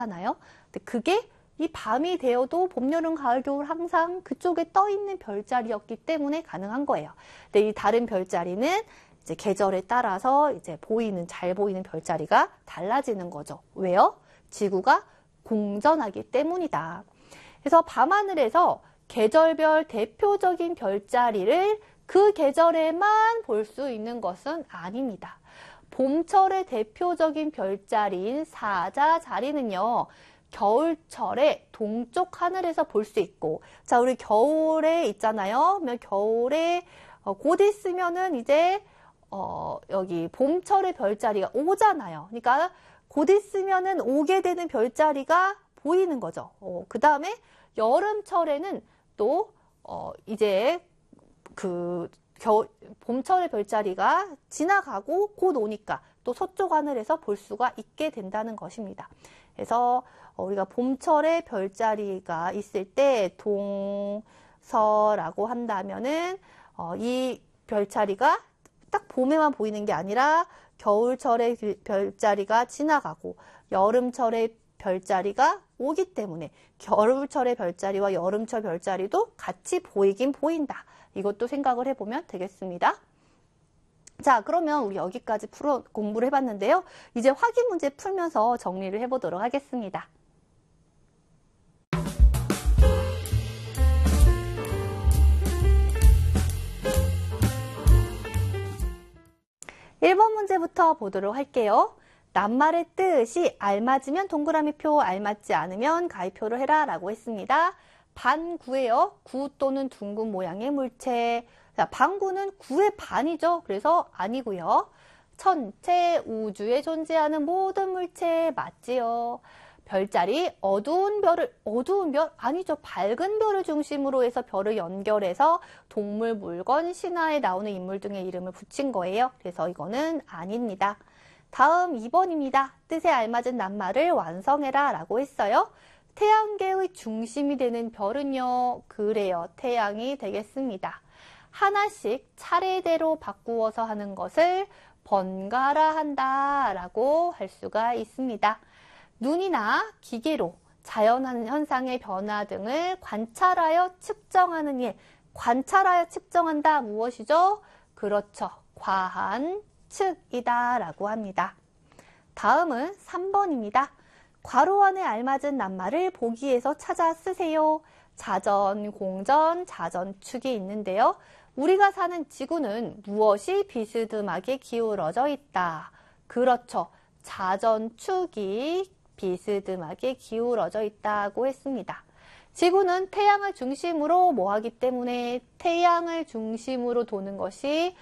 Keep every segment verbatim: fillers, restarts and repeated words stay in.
하나요? 근데 그게 이 밤이 되어도 봄, 여름, 가을, 겨울 항상 그쪽에 떠 있는 별자리였기 때문에 가능한 거예요. 근데 이 다른 별자리는 이제 계절에 따라서 이제 보이는, 잘 보이는 별자리가 달라지는 거죠. 왜요? 지구가 공전하기 때문이다. 그래서 밤하늘에서 계절별 대표적인 별자리를 그 계절에만 볼 수 있는 것은 아닙니다. 봄철의 대표적인 별자리인 사자자리는요, 겨울철에 동쪽 하늘에서 볼 수 있고, 자, 우리 겨울에 있잖아요. 그러면 겨울에 어, 곧 있으면은 이제 어, 여기 봄철의 별자리가 오잖아요. 그러니까 곧 있으면은 오게 되는 별자리가 보이는 거죠. 어, 그 다음에 여름철에는 또 어, 이제 그 겨울, 봄철의 별자리가 지나가고 곧 오니까 또 서쪽 하늘에서 볼 수가 있게 된다는 것입니다. 그래서 우리가 봄철에 별자리가 있을 때 동서라고 한다면은 어, 이 별자리가 딱 봄에만 보이는 게 아니라 겨울철에 별자리가 지나가고 여름철에 별자리가 오기 때문에 겨울철의 별자리와 여름철 별자리도 같이 보이긴 보인다. 이것도 생각을 해보면 되겠습니다. 자, 그러면 우리 여기까지 풀어 공부를 해봤는데요. 이제 확인 문제 풀면서 정리를 해보도록 하겠습니다. 일 번 문제부터 보도록 할게요. 낱말의 뜻이 알맞으면 동그라미표, 알맞지 않으면 가위표를 해라 라고 했습니다. 반구예요. 구 또는 둥근 모양의 물체. 자, 반구는 구의 반이죠. 그래서 아니고요. 천체, 우주에 존재하는 모든 물체 맞지요. 별자리, 어두운 별을, 어두운 별? 아니죠. 밝은 별을 중심으로 해서 별을 연결해서 동물, 물건, 신화에 나오는 인물 등의 이름을 붙인 거예요. 그래서 이거는 아닙니다. 다음 이 번입니다. 뜻에 알맞은 낱말을 완성해라 라고 했어요. 태양계의 중심이 되는 별은요. 그래요. 태양이 되겠습니다. 하나씩 차례대로 바꾸어서 하는 것을 번갈아 한다 라고 할 수가 있습니다. 눈이나 기계로 자연 현상의 변화 등을 관찰하여 측정하는 일. 관찰하여 측정한다 무엇이죠? 그렇죠. 과한 측이다 라고 합니다. 다음은 삼 번입니다. 괄호 안에 알맞은 낱말을 보기에서 찾아 쓰세요. 자전, 공전, 자전축이 있는데요. 우리가 사는 지구는 무엇이 비스듬하게 기울어져 있다. 그렇죠. 자전축이 비스듬하게 기울어져 있다고 했습니다. 지구는 태양을 중심으로 뭐 하기 때문에 태양을 중심으로 도는 것이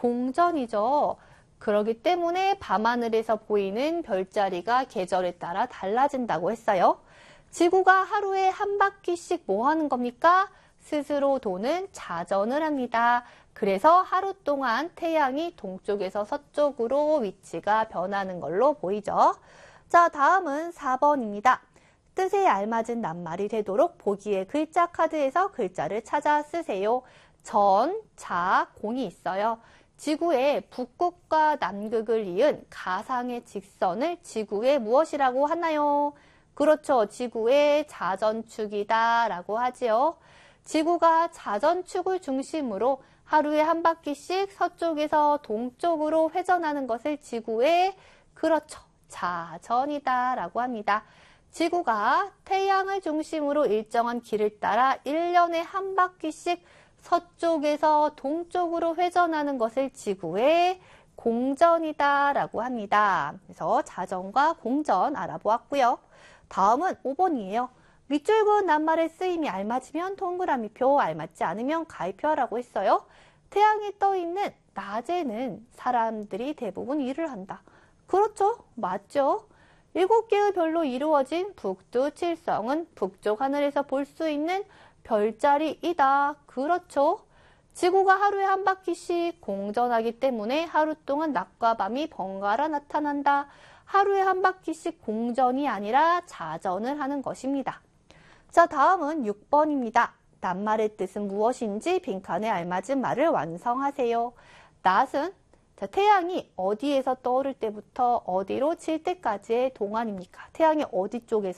공전이죠. 그렇기 때문에 밤하늘에서 보이는 별자리가 계절에 따라 달라진다고 했어요. 지구가 하루에 한 바퀴씩 뭐 하는 겁니까? 스스로 도는 자전을 합니다. 그래서 하루 동안 태양이 동쪽에서 서쪽으로 위치가 변하는 걸로 보이죠. 자, 다음은 사 번입니다. 뜻에 알맞은 낱말이 되도록 보기의 글자 카드에서 글자를 찾아 쓰세요. 전, 자, 공이 있어요. 지구의 북극과 남극을 이은 가상의 직선을 지구의 무엇이라고 하나요? 그렇죠. 지구의 자전축이다 라고 하지요. 지구가 자전축을 중심으로 하루에 한 바퀴씩 서쪽에서 동쪽으로 회전하는 것을 지구의 그렇죠. 자전이다 라고 합니다. 지구가 태양을 중심으로 일정한 길을 따라 일 년에 한 바퀴씩 서쪽에서 동쪽으로 회전하는 것을 지구의 공전이다 라고 합니다. 그래서 자전과 공전 알아보았고요. 다음은 오 번이에요. 밑줄 그은 낱말의 쓰임이 알맞으면 동그라미표, 알맞지 않으면 가위표라고 했어요. 태양이 떠 있는 낮에는 사람들이 대부분 일을 한다. 그렇죠. 맞죠. 일곱 개의 별로 이루어진 북두칠성은 북쪽 하늘에서 볼 수 있는 별자리이다. 그렇죠. 지구가 하루에 한 바퀴씩 공전하기 때문에 하루 동안 낮과 밤이 번갈아 나타난다. 하루에 한 바퀴씩 공전이 아니라 자전을 하는 것입니다. 자, 다음은 육 번입니다. 낱말의 뜻은 무엇인지 빈칸에 알맞은 말을 완성하세요. 낮은 자, 태양이 어디에서 떠오를 때부터 어디로 질 때까지의 동안입니까? 태양이 어디 쪽에서